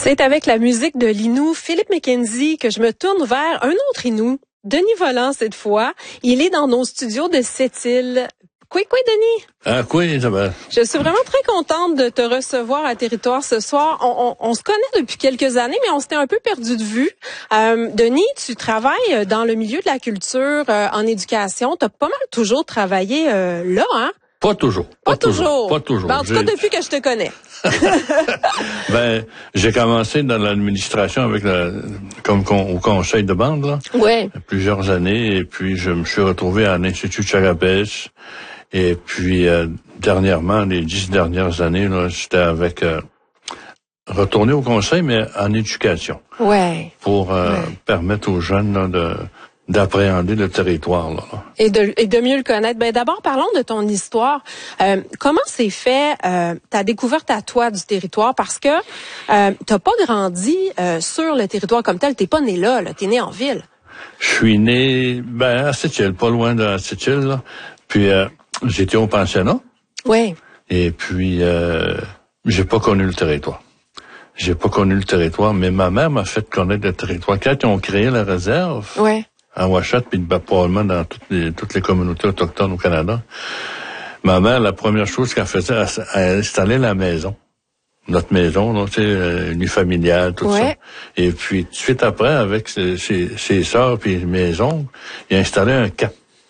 C'est avec la musique de l'Inou, Philippe McKenzie, que je me tourne vers un autre Inou, Denis Vollant cette fois. Il est dans nos studios de Sept-Îles. Quoi, Denis? Ah, quoi, Isabelle? Je suis vraiment très contente de te recevoir à Territoire ce soir. On se connaît depuis quelques années, mais on s'était un peu perdu de vue. Denis, tu travailles dans le milieu de la culture, en éducation. Tu as pas mal toujours travaillé là, hein? Pas toujours. Pas toujours. Pas toujours. Ben, en tout cas, depuis que je te connais. J'ai commencé dans l'administration avec au conseil de bande, là. Ouais. Plusieurs années, et puis je me suis retrouvé à l'Institut Charabès. Et puis, dernièrement, les 10 dernières années, là, j'étais avec, retourné au conseil, mais en éducation. Ouais. Pour, permettre aux jeunes, là, d'appréhender le territoire, là. Et de mieux le connaître. Ben d'abord, parlons de ton histoire. Comment s'est fait ta découverte à toi du territoire? Parce que t'as pas grandi sur le territoire comme tel. T'es pas né là. T'es né en ville. Je suis né à Sept-Îles, pas loin de Sept-Îles, là. Puis j'étais au pensionnat. Oui. Et puis j'ai pas connu le territoire. J'ai pas connu le territoire, mais ma mère m'a fait connaître le territoire. Quand ils ont créé la réserve. Ouais. À Ouachat, puis probablement dans toutes les communautés autochtones au Canada. Ma mère, la première chose qu'elle faisait, elle installait la maison. Notre maison, là, tu sais, unifamiliale, tout ça. Et puis, tout de suite après, avec ses sœurs puis mes oncles, il a installé un camp.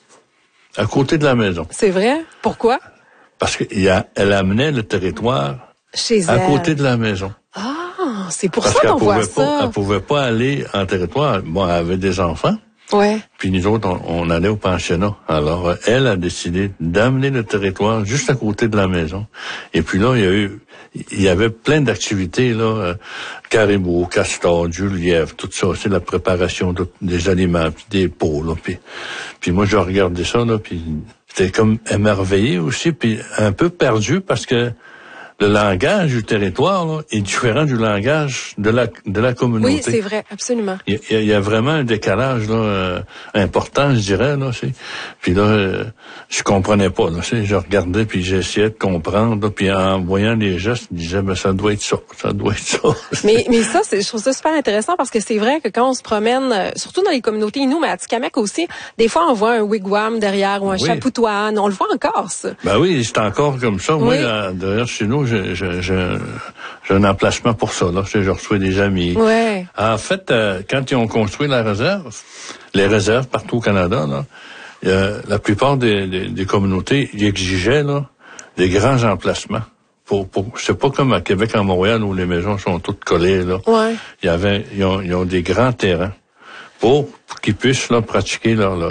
À côté de la maison. C'est vrai? Pourquoi? Parce qu'elle amenait le territoire chez elle. À côté de la maison. Ah, c'est pour ça qu'on voit ça. Elle pouvait pas aller en territoire. Bon, elle avait des enfants. Ouais. Puis nous autres, on allait au pensionnat. Alors, elle a décidé d'amener le territoire juste à côté de la maison. Et puis là, il y avait plein d'activités, là, caribou, castor, du lièvre, tout ça. C'est la préparation des aliments, puis des pots, là. Puis moi, je regardais ça, là, puis j'étais comme émerveillé aussi, puis un peu perdu parce que le langage du territoire, là, est différent du langage de la communauté. Oui, c'est vrai, absolument. Il y a vraiment un décalage là important, je dirais là. Puis là, je comprenais pas. Là, je regardais puis j'essayais de comprendre. Là, puis en voyant les gestes, je disais ça doit être ça, ça doit être ça. Mais ça, je trouve ça super intéressant parce que c'est vrai que quand on se promène, surtout dans les communautés Innu, mais à Tikamek aussi, des fois on voit un wigwam derrière ou un chapoutoine. On le voit encore ça. Ben oui, c'est encore comme ça. Moi, derrière chez nous, j'ai un emplacement pour ça. Là, je reçois des amis. Ouais. En fait, quand ils ont construit la réserve, les réserves partout au Canada, là, la plupart des communautés ils exigeaient là des grands emplacements. C'est pas comme à Québec, à Montréal où les maisons sont toutes collées là. Ouais. Ils ont des grands terrains pour qu'ils puissent là pratiquer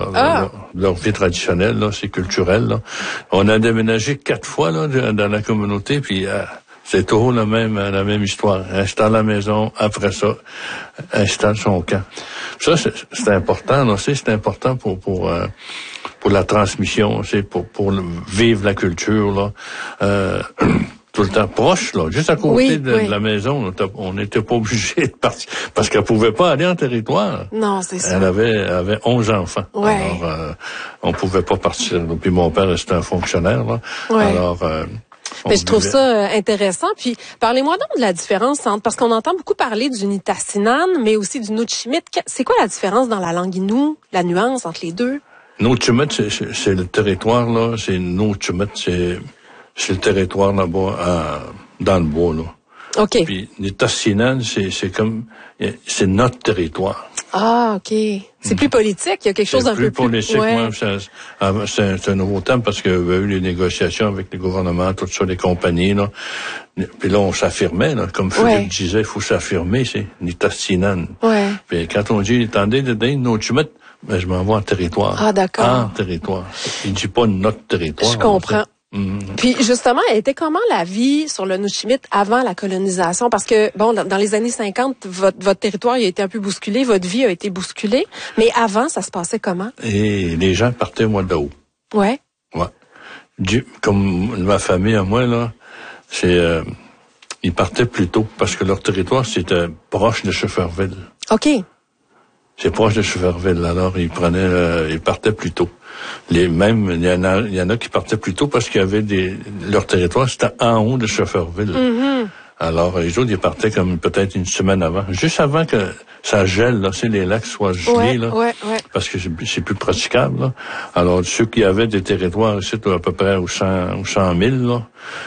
leur vie traditionnelle là, c'est culturel là. On a déménagé 4 fois là dans la communauté puis c'est toujours la même histoire. Installe la maison, après ça, installe son camp. Ça, c'est important, là, c'est important pour la transmission, c'est pour vivre la culture, là, tout le temps proche, là, juste à côté de la maison. On n'était pas obligé de partir, parce qu'elle pouvait pas aller en territoire. Non, c'est ça. Elle avait 11 enfants. Ouais. Alors, on pouvait pas partir. Puis mon père, c'était un fonctionnaire, là. Ouais. Alors, mais je trouve ça intéressant. Puis, parlez-moi donc de la différence entre, parce qu'on entend beaucoup parler du Nitassinan, mais aussi du Nuu-chimit. C'est quoi la différence dans la langue Innu, la nuance entre les deux? Nuu-chimit, c'est le territoire, là. C'est Nuu-chimit, c'est le territoire là-bas, dans le bois, là. OK. Puis, Nitassinan, c'est notre territoire. Ah, OK. C'est plus politique, il y a quelque chose d'un peu plus politique. Ouais. C'est un nouveau thème parce qu'il y avait eu les négociations avec les gouvernements, tout ça, les compagnies, là. Puis là, on s'affirmait, là. Comme Philippe disait, il faut s'affirmer, c'est Nitassinan. Ouais. Puis quand on dit, attendez, Nuu-chimit, ben, je m'envoie en territoire. Ah, d'accord. En territoire. Il dit pas notre territoire. Je comprends. Puis justement, elle était comment la vie sur le Nuu-chimit avant la colonisation? Parce que, bon, dans les années 50, votre territoire a été un peu bousculé, votre vie a été bousculée. Mais avant, ça se passait comment? Et les gens partaient au mois d'août. Ouais. Ouais. Comme ma famille à moi, là, ils partaient plus tôt parce que leur territoire, c'était proche de Schefferville. OK. C'est proche de Schefferville. Alors, ils partaient plus tôt. Il y en a qui partaient plus tôt parce qu'il y avait leur territoire, c'était en haut de Schefferville. Alors, les autres, ils partaient comme peut-être une semaine avant. Juste avant que ça gèle, là, les lacs soient gelés, là. Ouais. Parce que c'est plus praticable, là. Alors, ceux qui avaient des territoires ici, à peu près aux 100 000, là,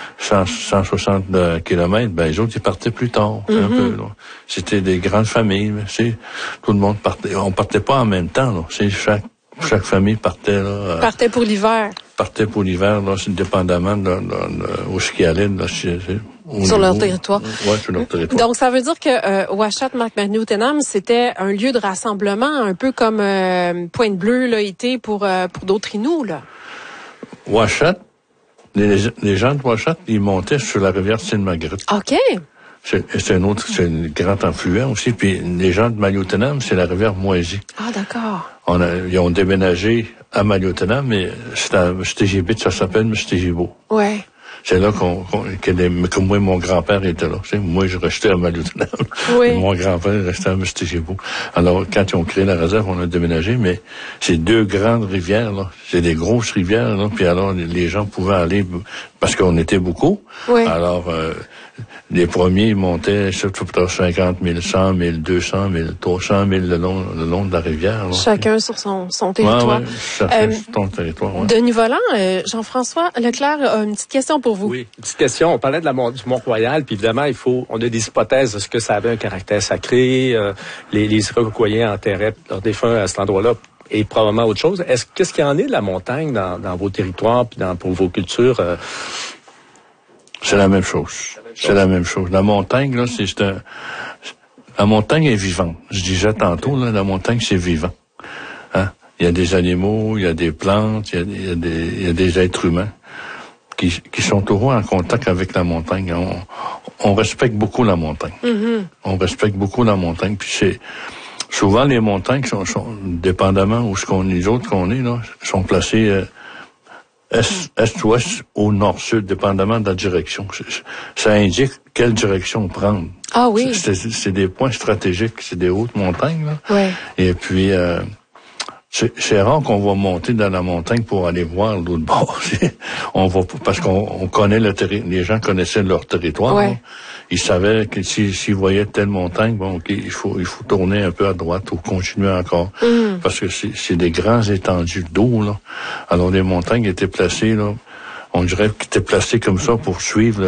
160 kilomètres, ben, les autres, ils partaient plus tard, un peu, là. C'était des grandes familles, tout le monde partait. On partait pas en même temps, là. Chaque famille partait, là. Partait pour l'hiver. Partait pour l'hiver, là, c'est dépendamment de où ce qu'ils allaient, là, sur leur territoire. Ouais, sur leur territoire. Donc, ça veut dire que Ouachette Macmahon-Utenam, c'était un lieu de rassemblement, un peu comme Pointe-Bleue l'a été pour d'autres Inuits, là. Ouachette, les gens de Ouachette, ils montaient sur la rivière Sainte-Marguerite. OK. C'est un grand affluent aussi. Puis les gens de Maliotenam, c'est la rivière Moisy. Ah, d'accord. Ils ont déménagé à Maliotenam, mais c'est à Mstijibit, ça s'appelle Mstijibo. Ouais. C'est là que moi, mon grand-père était là. Moi, je restais à Maliotenam. Oui. Mon grand-père restait à Mstijibo. Alors, quand ils ont créé la réserve, on a déménagé, mais c'est deux grandes rivières, là. C'est des grosses rivières, là. Puis alors, les gens pouvaient aller, parce qu'on était beaucoup. Oui. Alors, les premiers montaient sur 50 000, 100 000, 200 000, 300 000 le long de la rivière. Là. Chacun sur son territoire. Ouais, chacun sur ton territoire. Ouais. Denis Voland, Jean-François Leclerc a une petite question pour vous. Oui, une petite question. On parlait du Mont-Royal, puis évidemment, on a des hypothèses de ce que ça avait un caractère sacré. Les Iroquois enterraient leurs défunts à cet endroit-là. Et probablement autre chose. Qu'est-ce qu'il y en est de la montagne dans vos territoires puis pour vos cultures? C'est la même chose. C'est la même chose. La montagne, là, la montagne est vivante. Je disais tantôt, là, la montagne, c'est vivant. Hein? Il y a des animaux, il y a des plantes, il y a des êtres humains qui sont toujours en contact avec la montagne. On respecte beaucoup la montagne. Mm-hmm. On respecte beaucoup la montagne. Puis souvent les montagnes sont dépendamment où les autres qu'on est, là, sont placés est-ouest ou nord-sud, dépendamment de la direction. Ça indique quelle direction prendre. Ah oui. C'est des points stratégiques, c'est des hautes montagnes, là. Ouais. Et puis, c'est rare qu'on va monter dans la montagne pour aller voir l'autre bord. On va, parce qu'on connaît les gens connaissaient leur territoire. Ouais. Là. Ils savaient que s'ils voyaient telle montagne, bon, ok, il faut tourner un peu à droite ou continuer encore. Parce que c'est des grands étendues d'eau, là. Alors, les montagnes étaient placées, là, on dirait qu'elles étaient placées comme ça pour suivre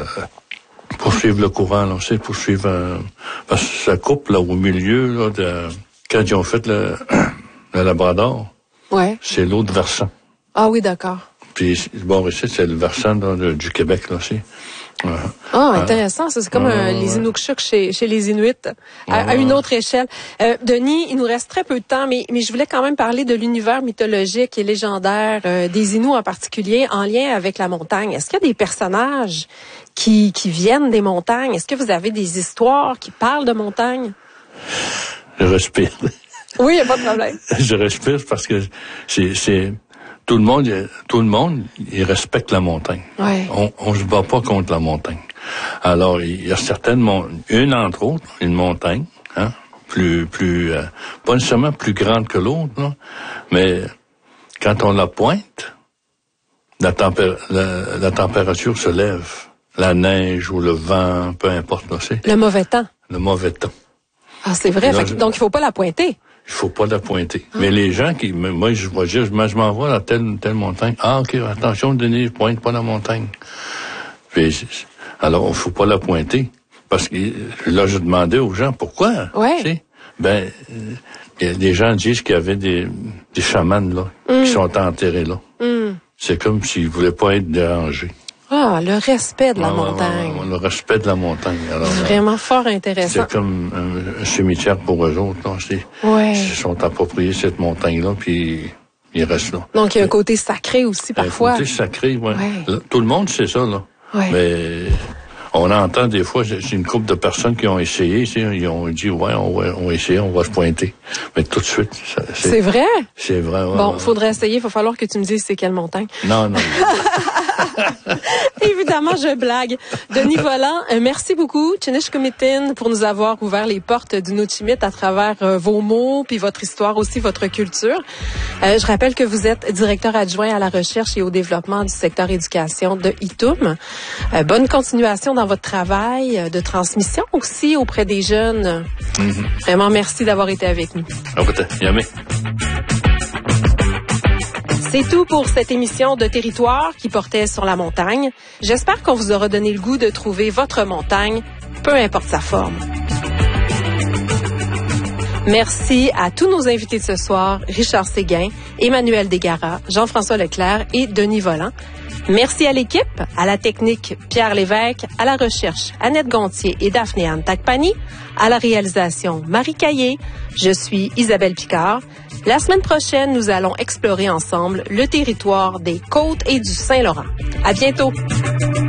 le courant, là, pour suivre parce que ça coupe, là, au milieu, là, quand ils ont fait le Labrador. Ouais. C'est l'autre versant. Ah oui, d'accord. Puis, bon, ici, c'est le versant du Québec, là, aussi. Ah, intéressant. C'est comme les Inukshuk chez les Inuits, à une autre échelle. Denis, il nous reste très peu de temps, mais je voulais quand même parler de l'univers mythologique et légendaire des Inuits en particulier, en lien avec la montagne. Est-ce qu'il y a des personnages qui viennent des montagnes? Est-ce que vous avez des histoires qui parlent de montagne? Je respire. Oui, il n'y a pas de problème. Je respire parce que c'est tout le monde, il respecte la montagne. Ouais. On se bat pas contre la montagne. Alors, il y a une entre autres, une montagne, hein, pas nécessairement plus grande que l'autre, là, mais quand on la pointe, la température se lève. La neige ou le vent, peu importe, là, c'est. Le mauvais temps. Le mauvais temps. Ah, c'est vrai. Là, donc, il faut pas la pointer. Il faut pas la pointer. Mais les gens moi, je m'envoie à telle montagne. Ah, ok, attention, Denis, pointe pas la montagne. Puis, alors, il faut pas la pointer. Parce que, là, je demandais aux gens, pourquoi? Ouais. Tu sais? Les gens disent qu'il y avait des chamans, là, qui sont enterrés là. C'est comme s'ils voulaient pas être dérangés. Ah, le respect de la montagne. Le respect de la montagne. Alors, vraiment fort intéressant. C'est comme un cimetière pour eux autres. Là. Ouais. Ils sont appropriés cette montagne-là, puis ils restent là. Donc, il y a un côté sacré aussi, parfois. Un côté sacré, oui. Ouais. Tout le monde sait ça, là. Ouais. Mais on entend des fois, c'est une couple de personnes qui ont essayé, ils ont dit, ouais, on va essayer, on va se pointer. Mais tout de suite, c'est vrai? C'est vrai, ouais. Bon, faudrait essayer, il va falloir que tu me dises c'est quelle montagne. Non. Évidemment, je blague. Denis Voland, merci beaucoup, Chinishkumitin, pour nous avoir ouvert les portes du Nuu-Chimit à travers vos mots, puis votre histoire aussi, votre culture. Je rappelle que vous êtes directeur adjoint à la recherche et au développement du secteur éducation de ITUM. Bonne continuation dans dans votre travail de transmission aussi auprès des jeunes. Vraiment, merci d'avoir été avec nous. C'est tout pour cette émission de Territoire qui portait sur la montagne. J'espère qu'on vous aura donné le goût de trouver votre montagne, peu importe sa forme. Merci à tous nos invités de ce soir, Richard Séguin, Emmanuel Desgaras, Jean-François Leclerc et Denis Vollant. Merci à l'équipe, à la technique Pierre Lévesque, à la recherche Annette Gontier et Daphné-Anne Tacpani, à la réalisation Marie Caillé. Je suis Isabelle Picard. La semaine prochaine, nous allons explorer ensemble le territoire des Côtes et du Saint-Laurent. À bientôt!